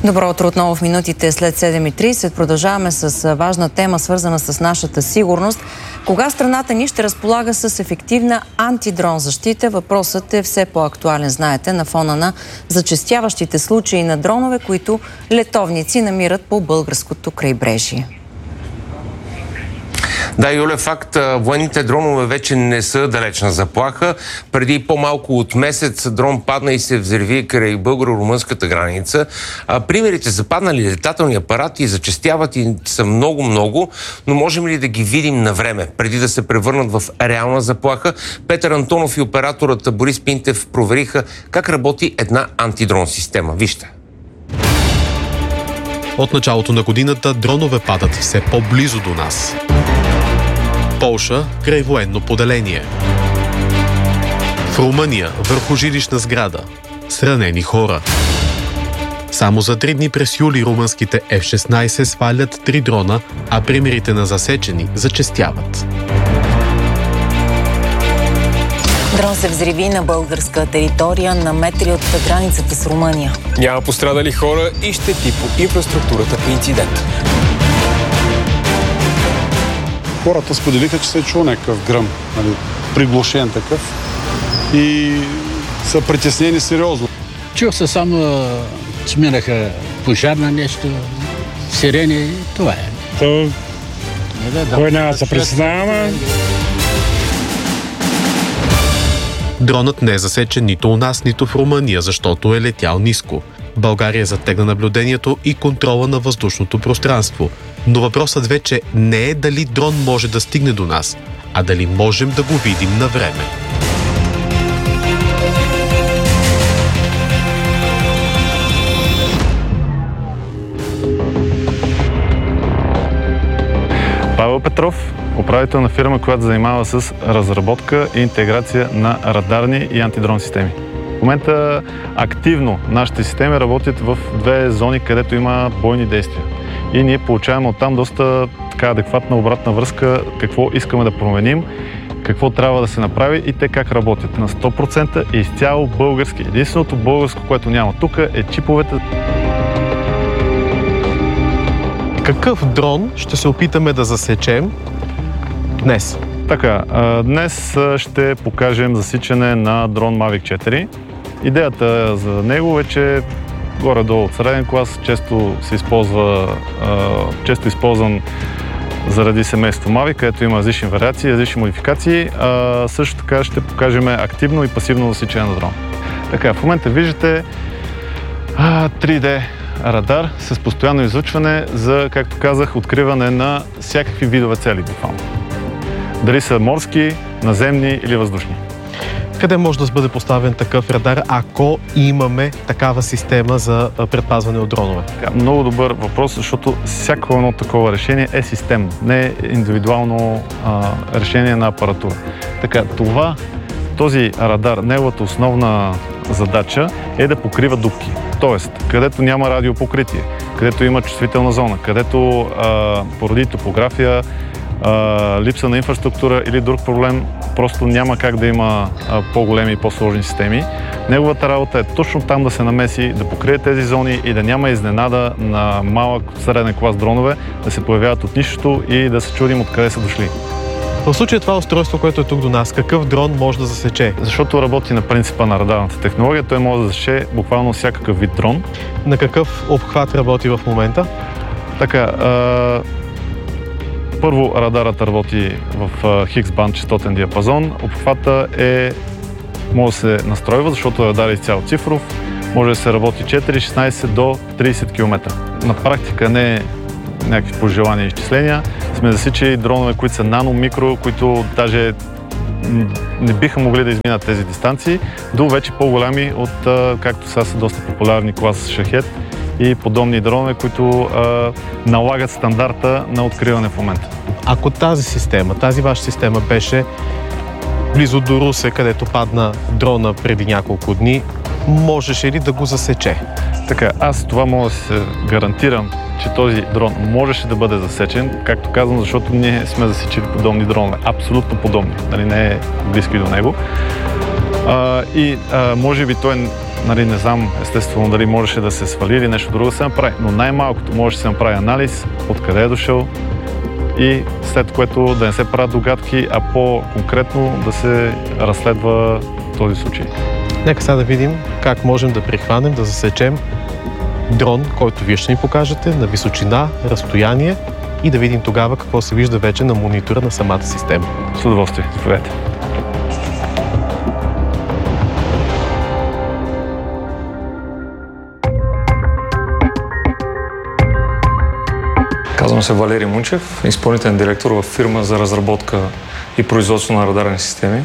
Добро утро отново в минутите след 7:30. Продължаваме с важна тема, свързана с нашата сигурност. Кога страната ни ще разполага с ефективна антидрон защита? Въпросът е все по-актуален, знаете, на фона на зачестяващите случаи на дронове, които летовници намират по българското крайбрежие. Да, Юля, факт, военните дронове вече не са далечна заплаха. Преди по-малко от месец дрон падна и се взриви край българо-румънската граница. Примерите за паднали летателни апарати зачестяват и са много-много, но можем ли да ги видим на време, преди да се превърнат в реална заплаха? Петър Антонов и операторът Борис Пинтев провериха как работи една антидрон система. Вижте. От началото на годината дронове падат все по-близо до нас. Полша – край военно поделение. В Румъния – върху жилищна сграда. С ранени хора. Само за 3 дни през юли румънските F-16 свалят 3 дрона, а примерите на засечени зачестяват. Дрон се взриви на българска територия на метри от границата с Румъния. Няма пострадали хора и щети по инфраструктурата при инцидент. Хората споделиха, че се е чул някакъв гръм, приглушен такъв, и са притеснени сериозно. Чух се само, че минаха пожар на нещо, сирени, това е. Кой няма да се признава? Дронът не е засечен нито у нас, нито в Румъния, защото е летял ниско. България затегна наблюдението и контрола на въздушното пространство. Но въпросът вече не е дали дрон може да стигне до нас, а дали можем да го видим на време. Павел Петров, управител на фирма, която занимава с разработка и интеграция на радарни и антидрон системи. В момента активно нашите системи работят в 2 зони, където има бойни действия. И ние получаваме оттам доста адекватна обратна връзка, какво искаме да променим, какво трябва да се направи и те как работят. На 100% изцяло български. Единственото българско, което няма тук, е чиповете. Какъв дрон ще се опитаме да засечем днес? Така, днес ще покажем засичане на дрон Mavic 4. Идеята за него е, че горе-долу от среден клас често използван заради семейство Mavic, където има различни вариации, различни модификации. Също така ще покажем активно и пасивно засичане на дрон. Така, в момента виждате 3D радар с постоянно излъчване за, както казах, откриване на всякакви видове цели буквално. Дали са морски, наземни или въздушни. Къде може да бъде поставен такъв радар, ако имаме такава система за предпазване от дронове? Много добър въпрос, защото всяко едно такова решение е системно, не е индивидуално решение на апаратура. Така, този радар, неговата основна задача е да покрива дупки. Тоест, където няма радиопокритие, където има чувствителна зона, където поради топография, липса на инфраструктура или друг проблем, просто няма как да има по-големи и по-сложни системи. Неговата работа е точно там да се намеси, да покрие тези зони и да няма изненада на малък среден клас дронове да се появяват от нищото и да се чудим откъде са дошли. В случая това устройство, което е тук до нас, какъв дрон може да засече? Защото работи на принципа на радарната технология, той може да засече буквално всякакъв вид дрон. На какъв обхват работи в момента? Така, първо радарът работи в Хигс-банд частотен диапазон. Обхвата може да се настройва, защото радар е изцяло цифров. Може да се работи 4-16 до 30 км. На практика не е някакви пожелания и изчисления. Сме засичали дронове, които са нано-микро, които даже не биха могли да изминат тези дистанции, до вече по-голями от, както сега са доста популярни клас Шахед и подобни дронове, които налагат стандарта на откриване в момента. Ако тази ваша система беше близо до Русе, където падна дрона преди няколко дни, можеше ли да го засече? Така, аз това мога да се гарантирам, че този дрон можеше да бъде засечен, както казвам, защото ние сме засичали подобни дронове, абсолютно подобни, нали, не е близки до него. Може би той нали, не знам естествено дали можеше да се свали или нещо друго да се направи, но най-малкото може да се направи анализ, откъде е дошъл и след което да не се правят догадки, а по-конкретно да се разследва този случай. Нека сега да видим как можем да прихванем, да засечем дрон, който вие ще ни покажете, на височина, разстояние и да видим тогава какво се вижда вече на монитора на самата система. С удоволствие, заповядайте. Казвам се Валерий Мунчев, изпълнителен директор в фирма за разработка и производство на радарни системи.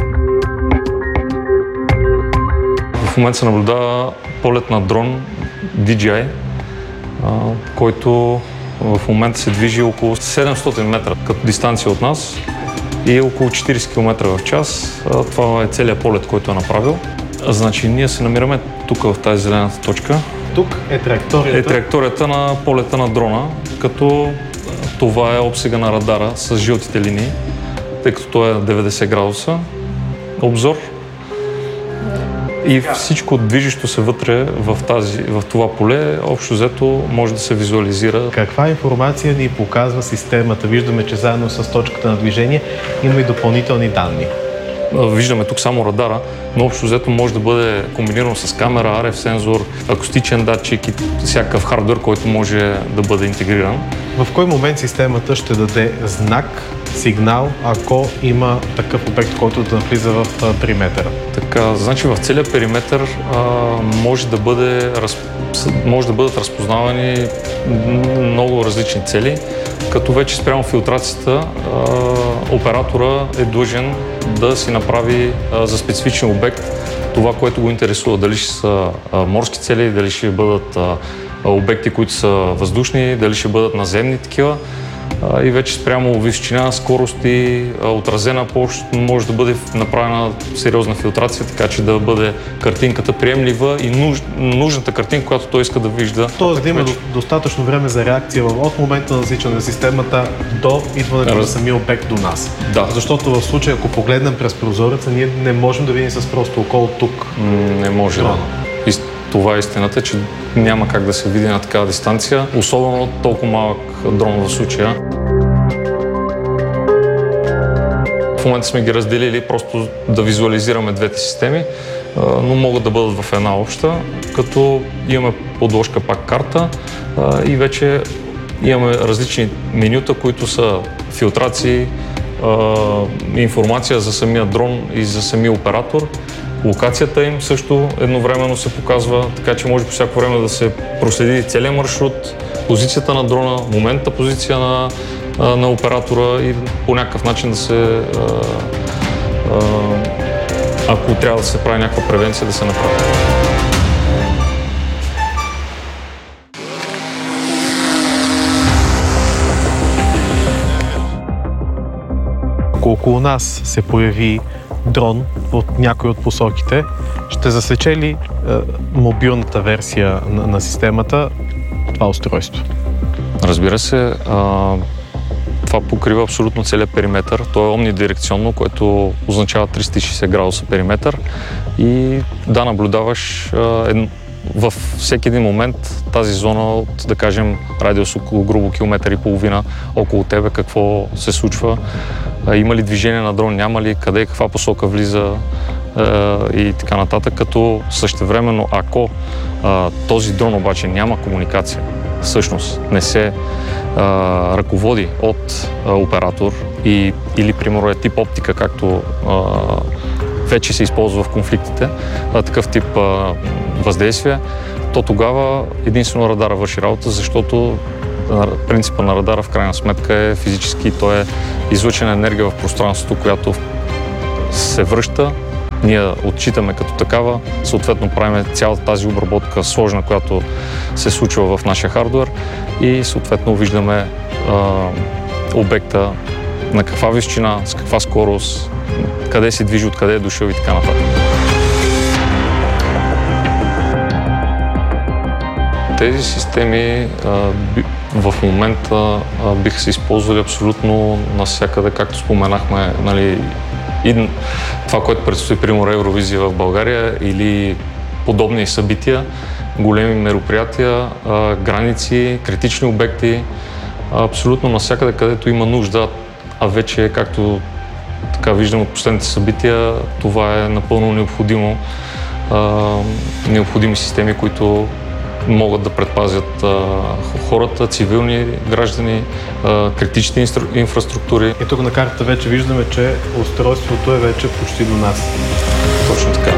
В момента се наблюдава полет на дрон DJI, който в момента се движи около 700 метра като дистанция от нас и около 40 км в час. Това е целият полет, който е направил. Значи ние се намираме тук в тази зелената точка. Тук е траекторията. Е траекторията на полета на дрона, като това е обсега на радара с жълтите линии, тъй като той е 90 градуса обзор. И всичко движещо се вътре в това поле, общо взето може да се визуализира. Каква информация ни показва системата? Виждаме, че заедно с точката на движение има и допълнителни данни. Виждаме тук само радара, но общо взето може да бъде комбинирано с камера, RF сензор, акустичен датчик и всякакъв хардуер, който може да бъде интегриран. В кой момент системата ще даде знак, сигнал, ако има такъв обект, който да навлиза в периметъра? Така, значи в целия периметър може да бъдат разпознавани много различни цели, като вече спрямо филтрацията оператора е длъжен да си направи за специфичен обект това, което го интересува. Дали ще са морски цели, дали ще бъдат обекти, които са въздушни, дали ще бъдат наземни такива. И вече спрямо височина, скорост и отразена площ може да бъде направена сериозна филтрация, така че да бъде картинката приемлива и нужната картинка, която той иска да вижда. Тоест да има достатъчно време за реакция от момента на засичане на системата до идването на самия обект до нас. Да. Защото в случая, ако погледнем през прозореца, ние не можем да видим с просто око от тук. Не може, да. И това е истината, че няма как да се види на такава дистанция, особено толкова малък дрон в случая. В момента сме ги разделили просто да визуализираме двете системи, но могат да бъдат в една обща, като имаме подложка пак карта и вече имаме различни менюта, които са филтрации, информация за самия дрон и за самия оператор. Локацията им също едновременно се показва, така че може по всяко време да се проследи целият маршрут, позицията на дрона, моментната позиция на оператора и по някакъв начин да се, ако трябва да се прави някаква превенция, да се направи. Ако около нас се появи дрон от някой от посоките, ще засече ли мобилната версия на системата това устройство? Разбира се, това покрива абсолютно целият периметър. То е омнидирекционно, което означава 360 градуса периметър и да наблюдаваш във всеки един момент тази зона от, да кажем, радиус около грубо километър и половина около тебе, какво се случва, има ли движение на дрон, няма ли, къде, каква посока влиза и така нататък, като същевременно, ако този дрон обаче няма комуникация, всъщност не се ръководи от оператор или примерно е тип оптика, както вече се използва в конфликтите, такъв тип въздействие, то тогава единствено радара върши работа, защото принципът на радара в крайна сметка е физически, то е излъчена енергия в пространството, която се връща, ние отчитаме като такава, съответно правим цялата тази обработка сложна, която се случва в нашия хардуер и съответно виждаме обекта на каква височина, с каква скорост, къде се движи, откъде е дошъл и така нататък. Тези системи в момента биха се използвали абсолютно навсякъде, както споменахме, нали, и това, което предстои, примерно, Евровизия в България или подобни събития, големи мероприятия, граници, критични обекти, абсолютно навсякъде, където има нужда, а вече, както така виждам от последните събития, това е напълно необходимо. Необходими системи, които могат да предпазят хората, цивилни граждани, критични инфраструктури. И тук на картата вече виждаме, че устройството е вече почти до нас. Точно така.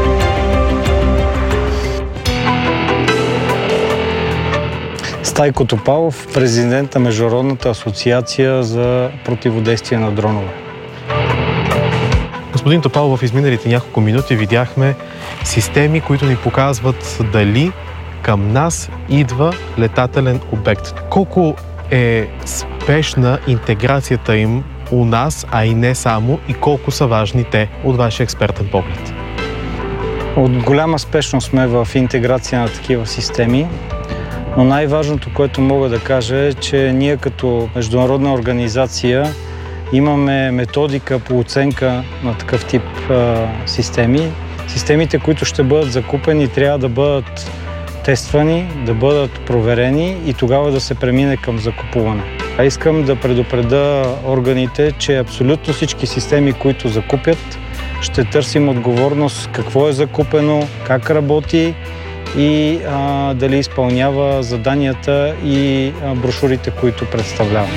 Стайко Топалов, президент на Международната асоциация за противодействие на дронове. Господин Топалов, в изминалите няколко минути видяхме системи, които ни показват дали към нас идва летателен обект. Колко е спешна интеграцията им у нас, а и не само, и колко са важни те от вашия експертен поглед? От голяма спешност сме в интеграция на такива системи, но най-важното, което мога да кажа е, че ние като международна организация имаме методика по оценка на такъв тип системи. Системите, които ще бъдат закупени, трябва да бъдат тествани, да бъдат проверени и тогава да се премине към закупуване. Искам да предупредя органите, че абсолютно всички системи, които закупят, ще търсим отговорност какво е закупено, как работи и дали изпълнява заданията и брошурите, които представлява.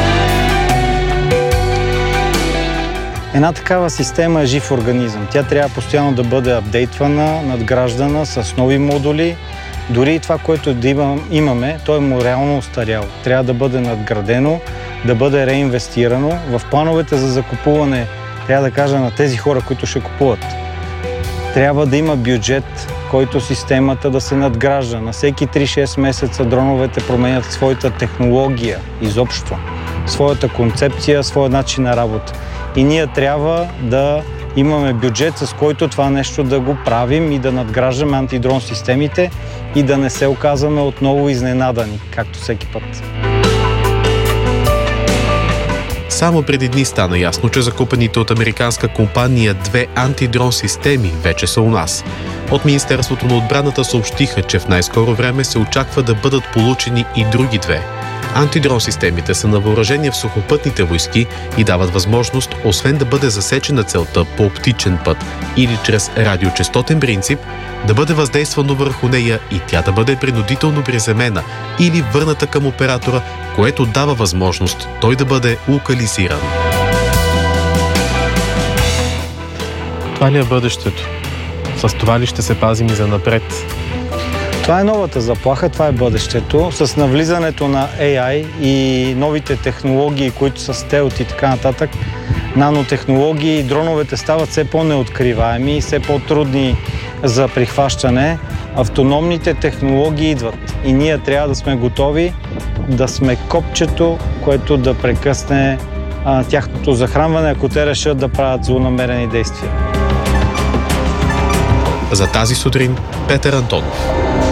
Една такава система е жив организъм. Тя трябва постоянно да бъде апдейтвана, надграждана с нови модули. Дори и това, което имаме, то е реално остаряло. Трябва да бъде надградено, да бъде реинвестирано. В плановете за закупуване, трябва да кажа на тези хора, които ще купуват, трябва да има бюджет, който системата да се надгражда. На всеки 3-6 месеца дроновете променят своята технология изобщо, своята концепция, своя начин на работа. И ние трябва да имаме бюджет, с който това нещо да го правим и да надграждаме антидрон системите и да не се оказваме отново изненадани, както всеки път. Само преди дни стана ясно, че закупените от американска компания 2 антидрон системи вече са у нас. От Министерството на отбраната съобщиха, че в най-скоро време се очаква да бъдат получени и други 2. Антидрон системите са на въоръжение в сухопътните войски и дават възможност, освен да бъде засечена целта по оптичен път или чрез радиочестотен принцип, да бъде въздействано върху нея и тя да бъде принудително приземена или върната към оператора, което дава възможност той да бъде локализиран. Това ли е бъдещето? С това ли ще се пазим и занапред? Това е новата заплаха, това е бъдещето. С навлизането на AI и новите технологии, които са стелт и така нататък, нанотехнологии, дроновете стават все по-неоткриваеми, все по-трудни за прихващане. Автономните технологии идват и ние трябва да сме готови да сме копчето, което да прекъсне тяхното захранване, ако те решат да правят злонамерени действия. За тази сутрин Петър Антонов.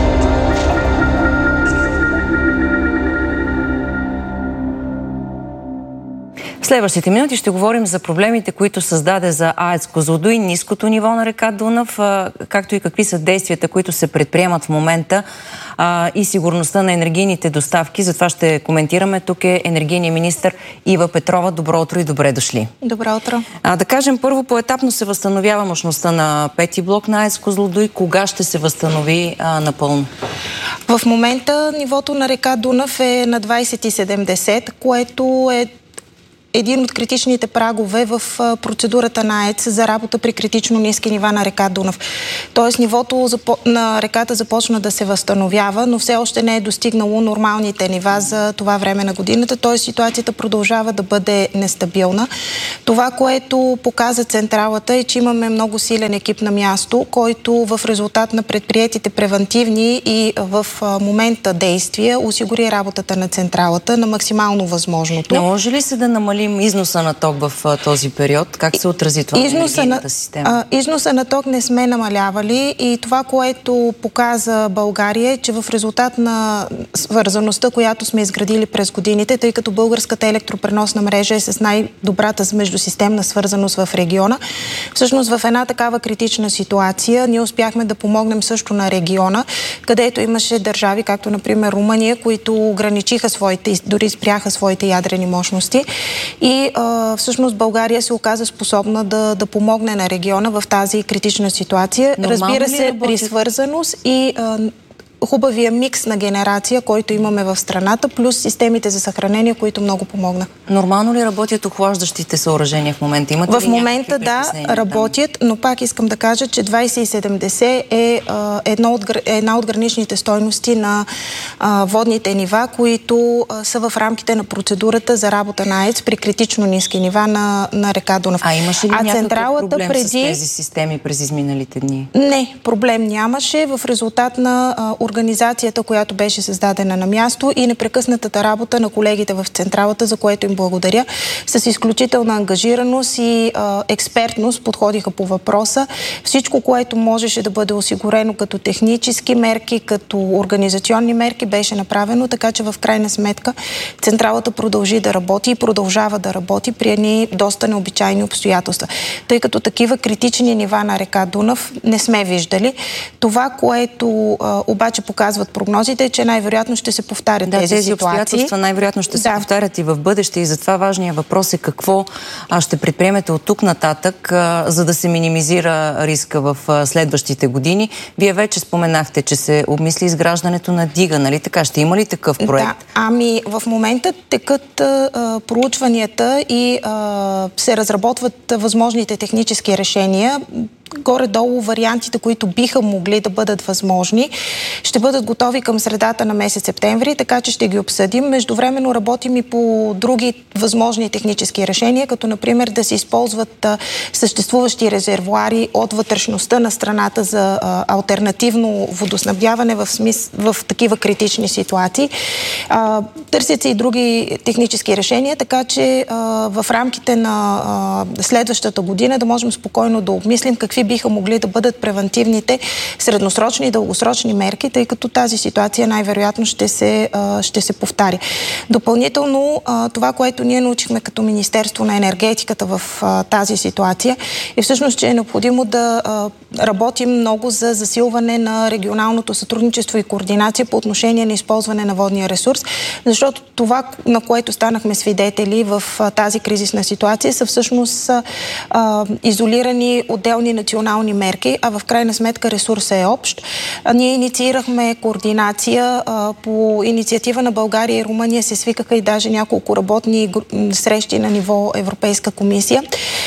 В следващите минути ще говорим за проблемите, които създаде за АЕЦ Козлодуй ниското ниво на река Дунав, както и какви са действията, които се предприемат в момента и сигурността на енергийните доставки. Затова ще коментираме. Тук е енергийният министър Ива Петрова. Добро утро и добре дошли. Добро утро. Да кажем, първо поетапно се възстановява мощността на 5-ти блок на АЕЦ Козлодуй. Кога ще се възстанови напълно? В момента нивото на река Дунав е на 20,70, което е един от критичните прагове в процедурата на АЕЦ за работа при критично ниски нива на река Дунав. Тоест нивото на реката започна да се възстановява, но все още не е достигнало нормалните нива за това време на годината. Тоест ситуацията продължава да бъде нестабилна. Това, което показа централата, е, че имаме много силен екип на място, който в резултат на предприетите превантивни и в момента действия осигури работата на централата на максимално възможното. Не може ли се да намали намалим износа на ток в този период? Как се отрази това на енергийната система? Износа на ток не сме намалявали и това, което показа България е, че в резултат на свързаността, която сме изградили през годините, тъй като българската електропреносна мрежа е с най-добрата междусистемна свързаност в региона, всъщност в една такава критична ситуация ние успяхме да помогнем също на региона, където имаше държави, както например Румъния, които ограничиха своите, дори спряха своите ядрени мощности и всъщност България се оказа способна да помогне на региона в тази критична ситуация. Разбира се, при свързаност и хубавия микс на генерация, който имаме в страната, плюс системите за съхранение, които много помогна. Нормално ли работят охлаждащите съоръжения в момента? Имате в момента да, работят, но пак искам да кажа, че 2070 е една от граничните стойности на водните нива, които са в рамките на процедурата за работа на АЕЦ при критично ниски нива на река Дунав. А имаше ли някакъв проблем с тези системи през изминалите дни? Не, проблем нямаше в резултат на организацията, която беше създадена на място и непрекъснатата работа на колегите в централата, за което им благодаря. С изключителна ангажираност и експертност подходиха по въпроса. Всичко, което можеше да бъде осигурено като технически мерки, като организационни мерки, беше направено, така че в крайна сметка централата продължи да работи и продължава да работи при едни доста необичайни обстоятелства. Тъй като такива критични нива на река Дунав не сме виждали. Това, което обаче показват прогнозите, че най-вероятно ще се повтарят тези ситуации. Обстоятелства най-вероятно ще се повтарят и в бъдеще и затова важният въпрос е какво ще предприемете от тук нататък, за да се минимизира риска в следващите години. Вие вече споменахте, че се обмисли изграждането на дига, нали така? Ще има ли такъв проект? Да, ами в момента текат проучванията и се разработват възможните технически решения. Горе-долу вариантите, които биха могли да бъдат възможни, ще бъдат готови към средата на месец септември, така че ще ги обсъдим. Междувременно работим и по други възможни технически решения, като например да се използват съществуващи резервоари от вътрешността на страната за алтернативно водоснабдяване в такива критични ситуации. Търсят се и други технически решения, така че в рамките на следващата година да можем спокойно да обмислим какви биха могли да бъдат превентивните средносрочни и дългосрочни мерки, тъй като тази ситуация най-вероятно ще се повтари. Допълнително, това, което ние научихме като Министерство на енергетиката в тази ситуация е всъщност, че е необходимо да работим много за засилване на регионалното сътрудничество и координация по отношение на използване на водния ресурс, защото това, на което станахме свидетели в тази кризисна ситуация, са всъщност изолирани отделни национални мерки, а в крайна сметка ресурсът е общ. Ние инициирахме координация. По инициатива на България и Румъния се свикаха и даже няколко работни срещи на ниво Европейска комисия.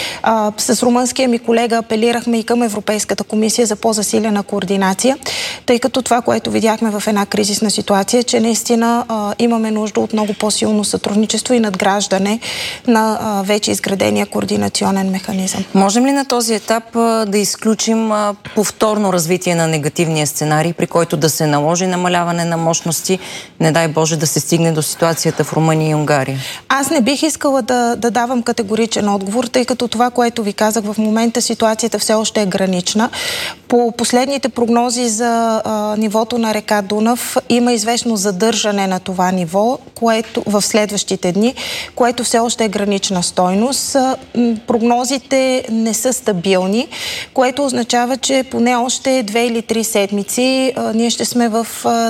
С румънския ми колега апелирахме и към Европейската комисия за по-засилена координация, тъй като това, което видяхме в една кризисна ситуация, че наистина имаме нужда от много по-силно сътрудничество и надграждане на вече изградения координационен механизъм. Можем ли на този етап да изключим повторно развитие на негативния сценарий, при който да се наложи намаляване на мощности, не дай Боже да се стигне до ситуацията в Румъния и Унгария? Аз не бих искала да давам категоричен отговор, тъй като това, което ви казах, в момента ситуацията все още е гранична. По последните прогнози за нивото на река Дунав има известно задържане на това ниво, което в следващите дни, което все още е гранична стойност. Прогнозите не са стабилни, което означава, че поне още 2 или 3 седмици ние ще сме в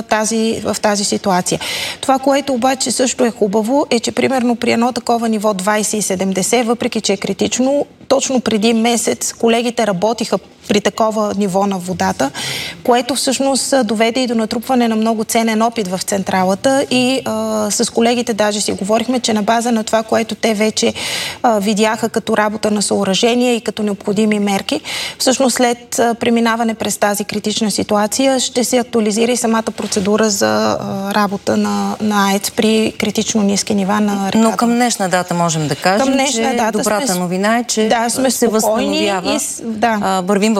тази ситуация. Това, което обаче също е хубаво, е, че примерно при едно такова ниво 2070, въпреки че е критично, точно преди месец колегите работиха при такова ниво на водата, което всъщност доведе и до натрупване на много ценен опит в централата и с колегите даже си говорихме, че на база на това, което те вече видяха като работа на съоръжения и като необходими мерки, всъщност след преминаване през тази критична ситуация ще се актуализира и самата процедура за работа на АЕЦ при критично ниски нива на реката. Но към днешна дата можем да кажем, че добрата новина е, че сме се възстановява. Вървим